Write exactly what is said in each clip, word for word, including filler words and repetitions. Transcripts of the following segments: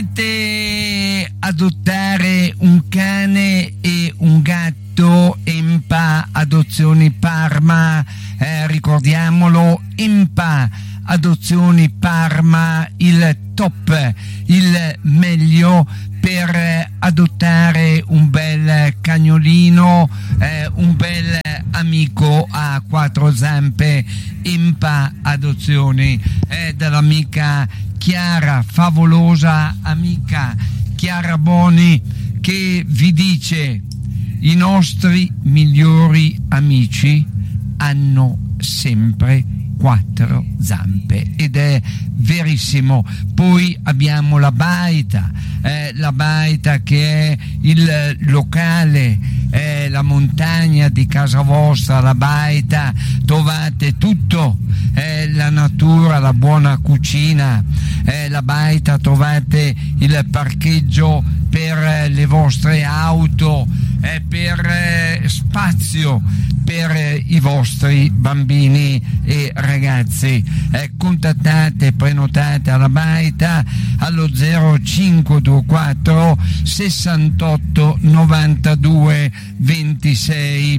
volete adottare un cane e un gatto, Empa Adozioni Parma, eh, ricordiamolo, Empa Adozioni Parma, il top, il meglio per adottare un bel cagnolino, eh, un bel amico a quattro zampe. Empa Adozioni, eh, dall'amica Chiara, favolosa amica Chiara Boni, che vi dice: i nostri migliori amici hanno sempre quattro zampe, ed è verissimo. Poi abbiamo la baita, eh, la baita che è il locale, eh, la montagna di casa vostra, la baita, trovate tutto, eh, la natura, la buona cucina, eh, la baita, trovate il parcheggio per le vostre auto, eh, per eh, spazio per eh, i vostri bambini e ragazzi. Eh, contattate, prenotate alla baita allo zero cinque due quattro sessantotto novantadue ventisei.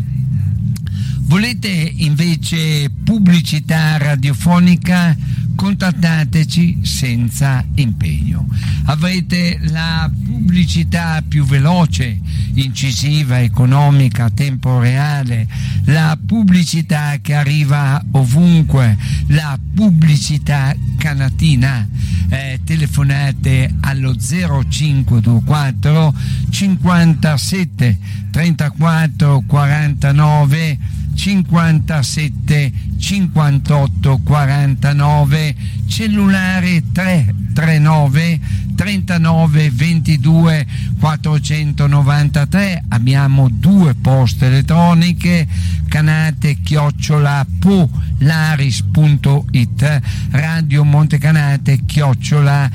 Volete invece pubblicità radiofonica? Contattateci senza impegno. Avrete la pubblicità più veloce, incisiva, economica, a tempo reale, la pubblicità che arriva ovunque, la pubblicità canatina. Eh, telefonate allo zero cinque due quattro cinquantasette trentaquattro quarantanove cinquantasette cinquantotto quarantanove, cellulare tre tre nove trentanove ventidue quattrocentonovantatré. Abbiamo due poste elettroniche, canate chiocciola polaris punto it, radio montecanate chiocciola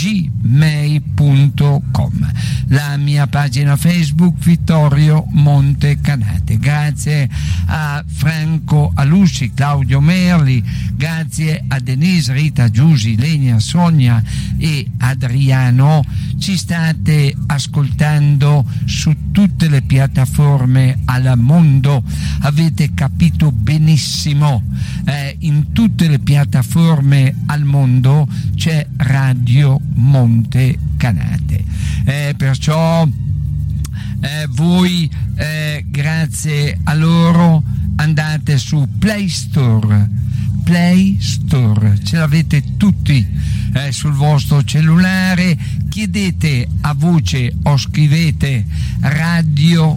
gmail punto com, la mia pagina Facebook Vittorio Montecanate. Grazie a Franco Alussi, Claudio Merli, grazie a Denise, Rita, Giusy, Lenia, Sonia e Adriano. Ci state ascoltando su tutte le piattaforme al mondo, avete capito benissimo, eh, in tutte le piattaforme al mondo c'è Radio Montecanate, eh, perciò eh, voi eh, grazie a loro andate su Play Store, Play Store, ce l'avete tutti eh, sul vostro cellulare, chiedete a voce o scrivete Radio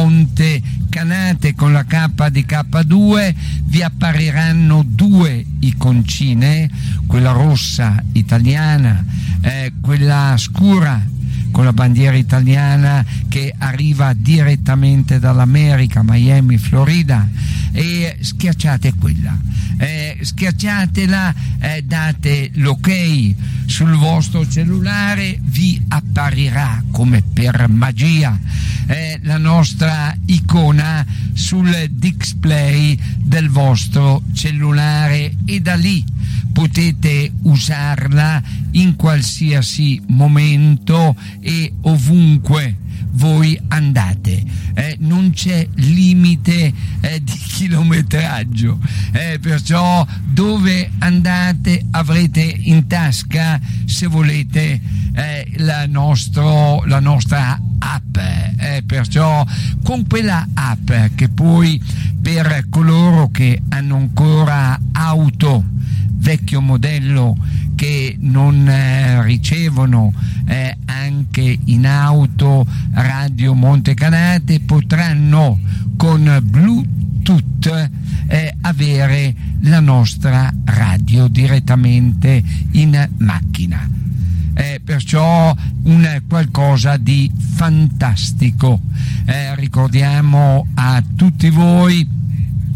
Montecanate con la K di K due, vi appariranno due iconcine, quella rossa italiana, eh, quella scura con la bandiera italiana che arriva direttamente dall'America, Miami, Florida, e schiacciate quella, eh, schiacciatela, eh, date l'ok sul vostro cellulare, vi apparirà come per magia eh, la nostra icona sul display del vostro cellulare, e da lì potete usarla in qualsiasi momento e ovunque voi andate, eh, non c'è limite eh, di chilometraggio, eh, perciò dove andate avrete in tasca, se volete, eh, la, nostro, la nostra app, eh, perciò con quella app che poi per coloro che hanno ancora auto vecchio modello, che non eh, ricevono eh, anche in auto Radio Montecanate, potranno con Bluetooth eh, avere la nostra radio direttamente in macchina. Eh, perciò un qualcosa di fantastico. Eh, ricordiamo a tutti voi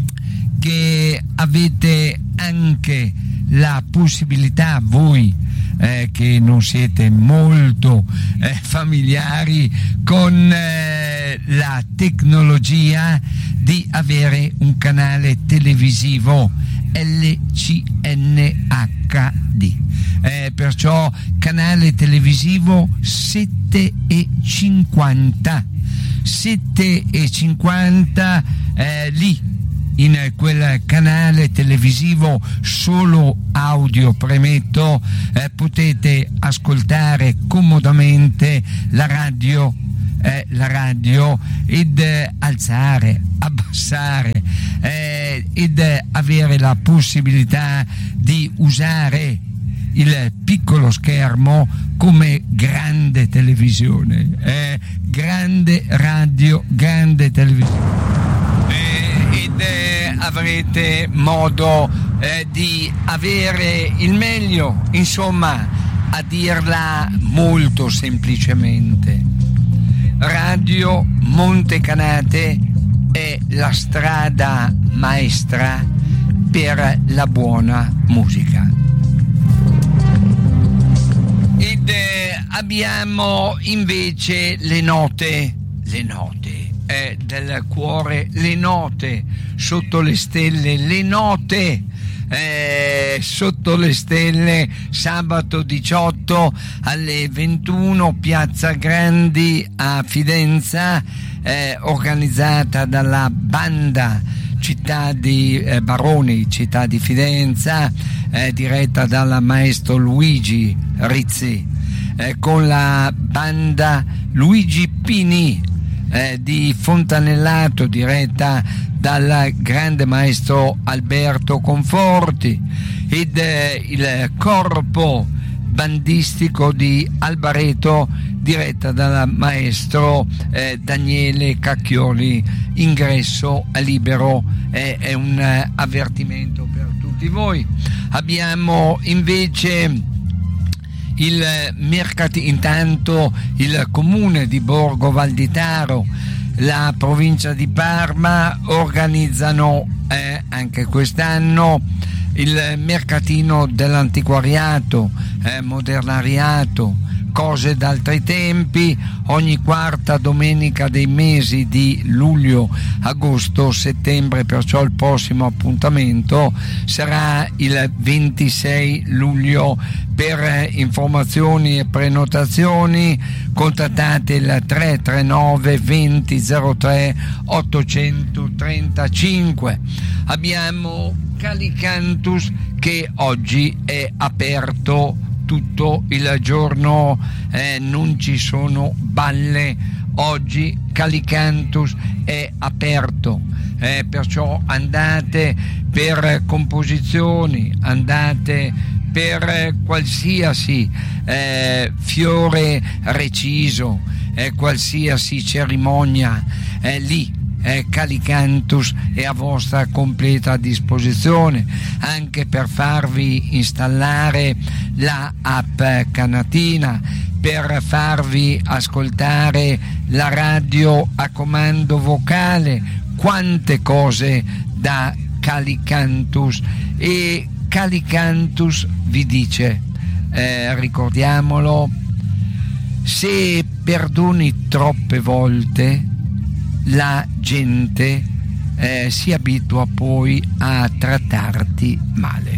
che avete anche la possibilità voi eh, che non siete molto eh, familiari con eh, la tecnologia di avere un canale televisivo L C N H D, eh, perciò canale televisivo sette e cinquanta sette e cinquanta, eh, lì in quel canale televisivo solo audio, premetto, eh, potete ascoltare comodamente la radio eh, la radio ed eh, alzare, abbassare eh, ed eh, avere la possibilità di usare il piccolo schermo come grande televisione, eh, grande radio, grande televisione, eh, ed eh, avrete modo eh, di avere il meglio, insomma, a dirla molto semplicemente. Radio Montecanate è la strada maestra per la buona musica. Ed eh, abbiamo invece le note, le note eh, del cuore, le note sotto le stelle, le note eh, sotto le stelle, sabato diciotto alle ventuno, Piazza Grandi a Fidenza, eh, organizzata dalla banda Città di eh, Baroni, Città di Fidenza, eh, diretta dal maestro Luigi Rizzi, eh, con la banda Luigi Pini eh, di Fontanellato, diretta dal grande maestro Alberto Conforti, ed eh, il corpo bandistico di Albareto, diretta dal maestro eh, Daniele Cacchioli. Ingresso libero, eh, è un eh, avvertimento per tutti voi. Abbiamo invece il mercati, intanto il comune di Borgo Valditaro, la provincia di Parma organizzano eh, anche quest'anno il mercatino dell'antiquariato, eh, modernariato, cose d'altri tempi, ogni quarta domenica dei mesi di luglio, agosto, settembre, perciò il prossimo appuntamento sarà il ventisei luglio. Per informazioni e prenotazioni contattate il tre tre nove venti zero tre ottocentotrentacinque. Abbiamo Calicantus che oggi è aperto tutto il giorno, eh, non ci sono balle, oggi Calicantus è aperto, eh, perciò andate per composizioni, andate per qualsiasi eh, fiore reciso, eh, qualsiasi cerimonia, eh, lì eh, Calicantus è a vostra completa disposizione, anche per farvi installare la app Canatina, per farvi ascoltare la radio a comando vocale, quante cose da Calicantus. E Calicantus vi dice, eh, ricordiamolo, se perdoni troppe volte la gente eh, si abitua poi a trattarti male.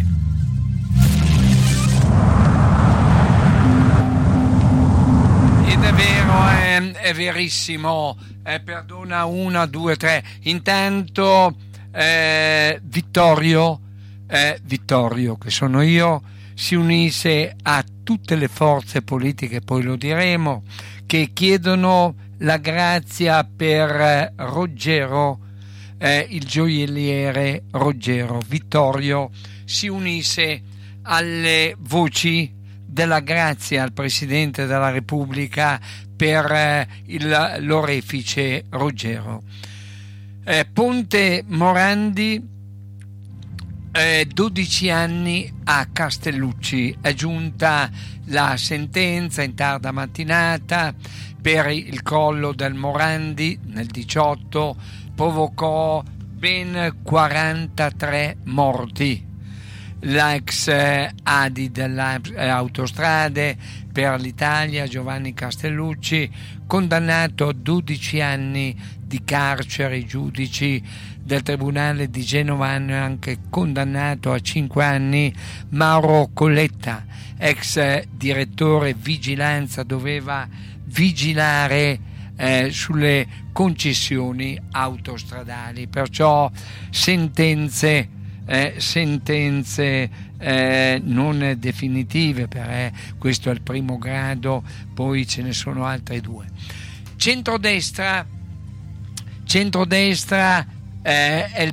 Ed è vero, è, è verissimo, eh, perdona una, due, tre. Intanto eh, Vittorio Eh, Vittorio, che sono io, si unisse a tutte le forze politiche, poi lo diremo, che chiedono la grazia per eh, Ruggero, eh, il gioielliere Ruggero. Vittorio si unisse alle voci della grazia al Presidente della Repubblica per eh, il, l'orefice Ruggero. Eh, Ponte Morandi, Eh, dodici anni a Castellucci, è giunta la sentenza in tarda mattinata per il crollo del Morandi nel diciotto, provocò ben quarantatré morti. l'ex A D I delle autostrade per l'Italia Giovanni Castellucci, condannato a dodici anni di carcere. I giudici del Tribunale di Genova hanno anche condannato a cinque anni Mauro Colletta, ex direttore vigilanza, doveva vigilare eh, sulle concessioni autostradali, perciò sentenze eh, sentenze eh, non definitive, perché questo è il primo grado, poi ce ne sono altre due. Centrodestra centrodestra eh, è il